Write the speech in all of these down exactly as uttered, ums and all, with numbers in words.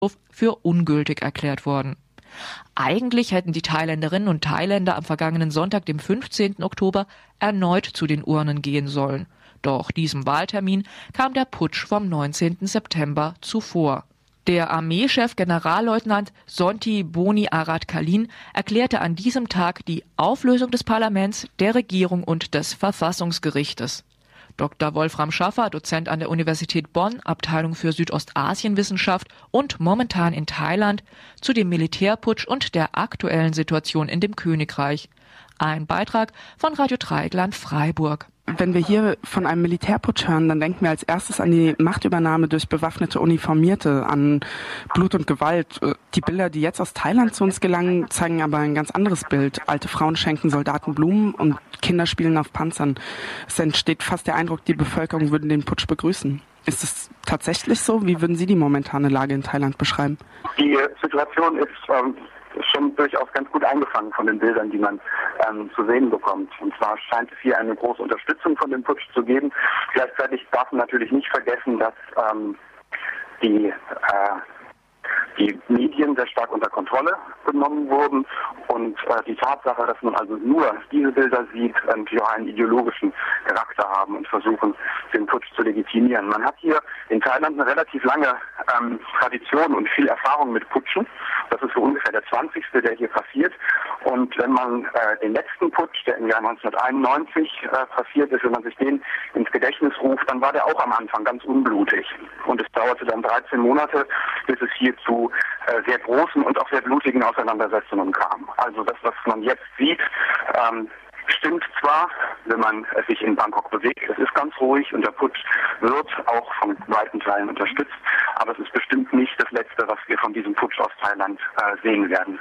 für ungültig erklärt worden. Eigentlich hätten die Thailänderinnen und Thailänder am vergangenen Sonntag, dem fünfzehnten Oktober, erneut zu den Urnen gehen sollen. Doch diesem Wahltermin kam der Putsch vom neunzehnten September zuvor. Der Armeechef Generalleutnant Sonti Boni Aratkalin erklärte an diesem Tag die Auflösung des Parlaments, der Regierung und des Verfassungsgerichtes. Doktor Wolfram Schaffer, Dozent an der Universität Bonn, Abteilung für Südostasienwissenschaft und momentan in Thailand, zu dem Militärputsch und der aktuellen Situation in dem Königreich. Ein Beitrag von Radio Dreieckland Freiburg. Wenn wir hier von einem Militärputsch hören, dann denken wir als erstes an die Machtübernahme durch bewaffnete Uniformierte, an Blut und Gewalt. Die Bilder, die jetzt aus Thailand zu uns gelangen, zeigen aber ein ganz anderes Bild. Alte Frauen schenken Soldaten Blumen und Kinder spielen auf Panzern. Es entsteht fast der Eindruck, die Bevölkerung würde den Putsch begrüßen. Ist es tatsächlich so? Wie würden Sie die momentane Lage in Thailand beschreiben? Die Situation ist ähm schon durchaus ganz gut eingefangen von den Bildern, die man ähm, zu sehen bekommt. Und zwar scheint es hier eine große Unterstützung von dem Putsch zu geben. Gleichzeitig darf man natürlich nicht vergessen, dass ähm, die äh, die Medien sehr stark unter Kontrolle genommen wurden und äh, die Tatsache, dass man also nur diese Bilder sieht, natürlich auch einen ideologischen Charakter haben und versuchen, den Putsch zu legitimieren. Man hat hier in Thailand eine relativ lange ähm, Tradition und viel Erfahrung mit Putschen. Das ist so ungefähr der zwanzigste, der hier passiert. Und wenn man äh, den letzten Putsch, der im Jahr neunzehnhunderteinundneunzig äh, passiert ist, wenn man sich den ins Gedächtnis ruft, dann war der auch am Anfang ganz unblutig. Und es dauerte dann dreizehn Monate, bis es hier zu äh, sehr großen und auch sehr blutigen Auseinandersetzungen kam. Also das, was man jetzt sieht, ähm, stimmt zwar, wenn man äh, sich in Bangkok bewegt, es ist ganz ruhig und der Putsch wird auch von weiten Teilen unterstützt, aber es ist bestimmt nicht das Letzte, was wir von diesem Putsch aus Thailand äh, sehen werden.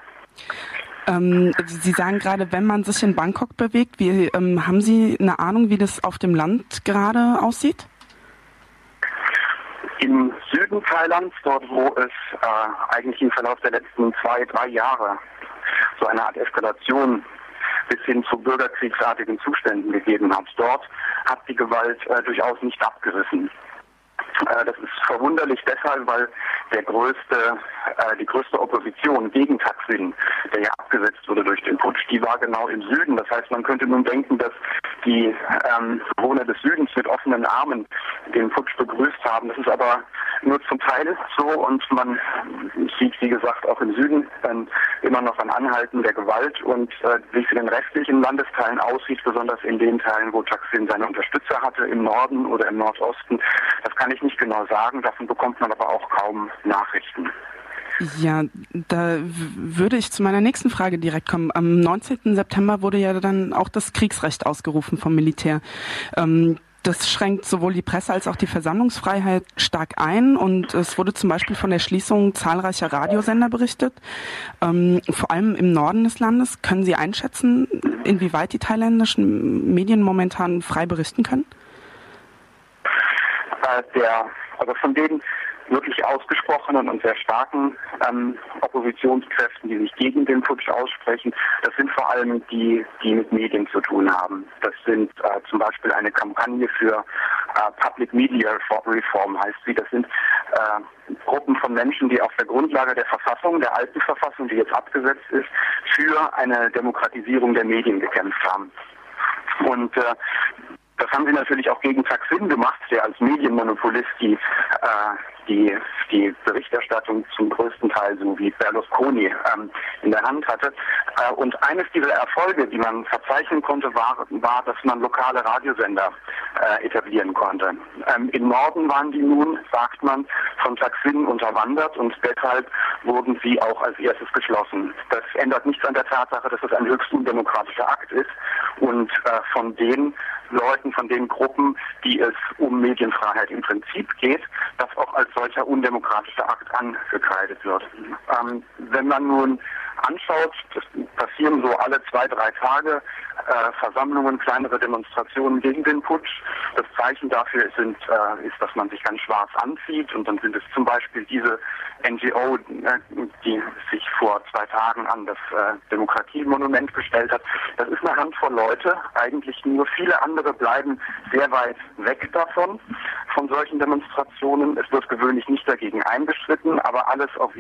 Ähm, Sie sagen gerade, wenn man sich in Bangkok bewegt, wie, ähm, haben Sie eine Ahnung, wie das auf dem Land gerade aussieht? Im Süden Thailands, dort wo es äh, eigentlich im Verlauf der letzten zwei, drei Jahre so eine Art Eskalation bis hin zu bürgerkriegsartigen Zuständen gegeben hat, dort hat die Gewalt äh, durchaus nicht abgerissen. Äh, das ist verwunderlich deshalb, weil der größte, äh, die größte Opposition gegen Thaksin, der ja abgesetzt wurde durch den Putsch, die war genau im Süden. Das heißt, man könnte nun denken, dass die ähm, Bewohner des Südens mit offenen Armen den Putsch begrüßt haben. Das ist aber nur zum Teil so und man sieht, wie gesagt, auch im Süden ähm, immer noch ein Anhalten der Gewalt und äh, wie es in den restlichen Landesteilen aussieht, besonders in den Teilen, wo Thaksin seine Unterstützer hatte, im Norden oder im Nordosten, das kann ich nicht genau sagen, davon bekommt man aber auch kaum Nachrichten. Ja, da würde ich zu meiner nächsten Frage direkt kommen. Am neunzehnten September wurde ja dann auch das Kriegsrecht ausgerufen vom Militär. Ähm, das schränkt sowohl die Presse als auch die Versammlungsfreiheit stark ein und es wurde zum Beispiel von der Schließung zahlreicher Radiosender berichtet, ähm, vor allem im Norden des Landes. Können Sie einschätzen, inwieweit die thailändischen Medien momentan frei berichten können? Äh, der, also von den wirklich ausgesprochenen und sehr starken ähm, Oppositionskräften, die sich gegen den Putsch aussprechen, das sind vor allem die, die mit Medien zu tun haben. Das sind äh, zum Beispiel eine Kampagne für äh, Public Media Reform, heißt sie. Das sind äh, Gruppen von Menschen, die auf der Grundlage der Verfassung, der alten Verfassung, die jetzt abgesetzt ist, für eine Demokratisierung der Medien gekämpft haben. Und äh, das haben sie natürlich auch gegen Thaksin gemacht, der als Medienmonopolist die, äh, die, die Berichterstattung zum größten Teil, so wie Berlusconi, ähm, in der Hand hatte. Äh, und eines dieser Erfolge, die man verzeichnen konnte, war, war dass man lokale Radiosender äh, etablieren konnte. Ähm, Im Norden waren die nun, sagt man, von Thaksin unterwandert und deshalb wurden sie auch als erstes geschlossen. Das ändert nichts an der Tatsache, dass es ein höchst undemokratischer Akt ist und äh, von den Leuten, von den Gruppen, die es um Medienfreiheit im Prinzip geht, das auch als solcher undemokratischer Akt angekreidet wird. Ähm, wenn man nun anschaut, das passieren so alle zwei, drei Tage äh, Versammlungen, kleinere Demonstrationen gegen den Putsch. Das Zeichen dafür sind, äh, ist, dass man sich ganz schwarz anzieht und dann sind es zum Beispiel diese N G O, äh, die sich vor zwei Tagen an das äh, Demokratiemonument gestellt hat. Das ist eine Handvoll Leute, eigentlich nur viele andere bleiben sehr weit weg davon. von solchen Demonstrationen. Es wird gewöhnlich nicht dagegen eingeschritten, aber alles auf